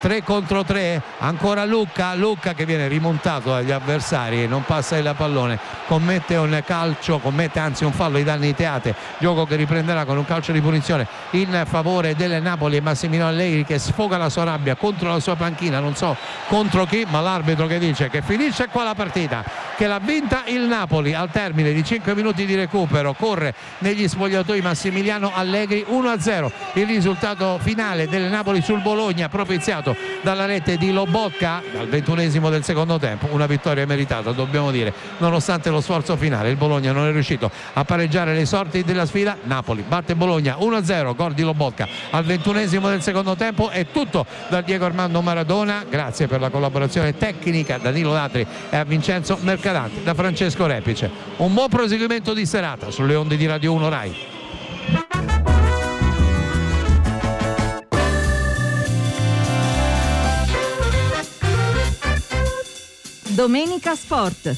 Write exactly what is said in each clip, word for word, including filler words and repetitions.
tre contro tre, ancora Lucca, Lucca che viene rimontato dagli avversari e non passa il pallone, commette un calcio, commette anzi un fallo ai danni Teate, gioco che riprenderà con un calcio di punizione in favore del Napoli e Massimiliano Allegri che sfoga la sua rabbia contro la sua panchina, non so contro chi, ma l'arbitro che dice che finisce qua la partita, che l'ha vinta il Napoli al termine di cinque minuti di recupero. Corre negli spogliatoi Massimiliano Allegri, uno a zero il risultato finale del Napoli sul Bologna, propiziato dalla rete di Lobotka al ventunesimo del secondo tempo. Una vittoria meritata, dobbiamo dire, nonostante lo sforzo finale. Il Bologna non è riuscito a pareggiare le sorti della sfida. Napoli batte Bologna uno a zero, gol di Lobotka al ventunesimo del secondo tempo. È tutto da Diego Armando Maradona, grazie per la collaborazione tecnica da Danilo Latri e a Vincenzo Mercadante, da Francesco Repice. Un buon proseguimento di serata sulle onde di Radio uno Rai. Domenica Sport.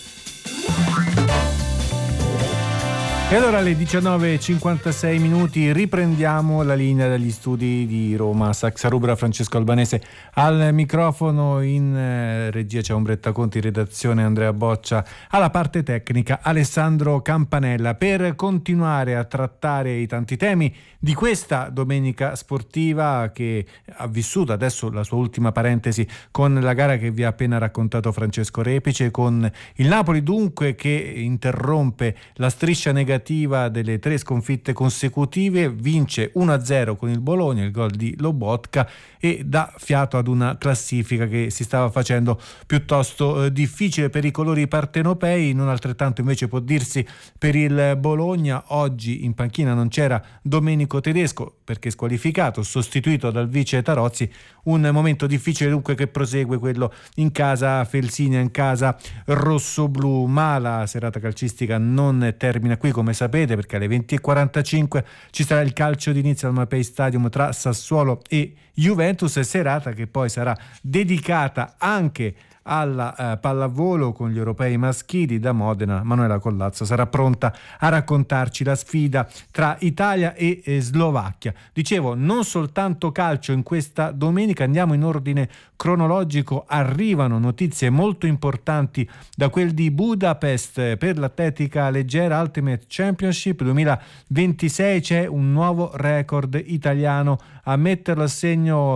E allora alle diciannove e cinquantasei minuti riprendiamo la linea dagli studi di Roma. Saxa Rubra, Francesco Albanese al microfono, in eh, regia c'è Ombretta Conti, redazione Andrea Boccia, alla parte tecnica Alessandro Campanella, per continuare a trattare i tanti temi di questa domenica sportiva che ha vissuto adesso la sua ultima parentesi con la gara che vi ha appena raccontato Francesco Repice, con il Napoli dunque che interrompe la striscia negativa delle tre sconfitte consecutive, vince uno a zero con il Bologna, il gol di Lobotka, e dà fiato ad una classifica che si stava facendo piuttosto eh, difficile per i colori partenopei. Non altrettanto invece può dirsi per il Bologna. Oggi in panchina non c'era Domenico Tedesco perché squalificato, sostituito dal vice Tarozzi. Un momento difficile dunque che prosegue quello in casa Felsinia, in casa rossoblù, ma la serata calcistica non termina qui, come sapete, perché alle venti e quarantacinque ci sarà il calcio d'inizio al Mapei Stadium tra Sassuolo e Juventus, serata che poi sarà dedicata anche alla eh, pallavolo con gli europei maschili. Da Modena Manuela Collazzo sarà pronta a raccontarci la sfida tra Italia e eh, Slovacchia. Dicevo, non soltanto calcio in questa domenica, andiamo in ordine cronologico. Arrivano notizie molto importanti da quel di Budapest per l'atletica leggera Ultimate Championship duemilaventisei. C'è un nuovo record italiano a metterlo a segno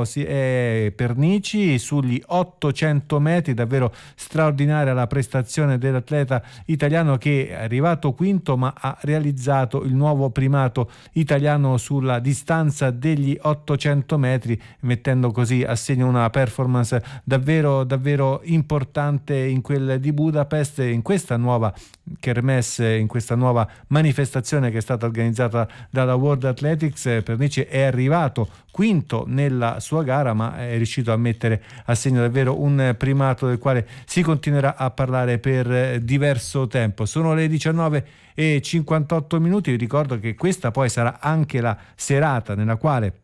è Pernici sugli ottocento metri. Davvero straordinaria la prestazione dell'atleta italiano che è arrivato quinto ma ha realizzato il nuovo primato italiano sulla distanza degli ottocento metri, mettendo così a segno una performance davvero davvero importante in quel di Budapest, in questa nuova kermesse, in questa nuova manifestazione che è stata organizzata dalla World Athletics. Pernici è arrivato quinto nella sua gara ma è riuscito a mettere a segno davvero un primato del quale si continuerà a parlare per diverso tempo. Sono le diciannove e cinquantotto minuti. Vi ricordo che questa poi sarà anche la serata nella quale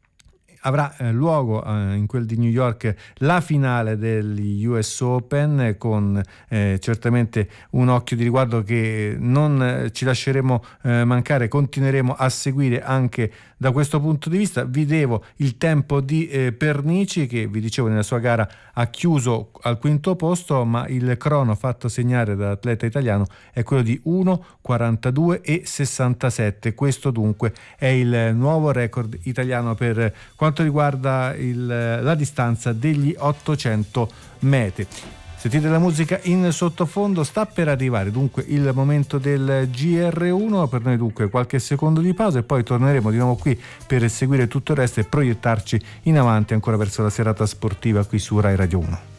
avrà eh, luogo eh, in quel di New York la finale degli U S Open, con eh, certamente un occhio di riguardo che non eh, ci lasceremo eh, mancare, continueremo a seguire anche da questo punto di vista. Vi devo il tempo di eh, Pernici che, vi dicevo, nella sua gara ha chiuso al quinto posto, ma il crono fatto segnare dall'atleta italiano è quello di uno quarantadue e sessantasette. Questo dunque è il nuovo record italiano per quanto riguarda il, la distanza degli ottocento metri. Sentite la musica in sottofondo, sta per arrivare dunque il momento del G R uno, per noi dunque qualche secondo di pausa e poi torneremo di nuovo qui per seguire tutto il resto e proiettarci in avanti ancora verso la serata sportiva qui su Rai Radio uno.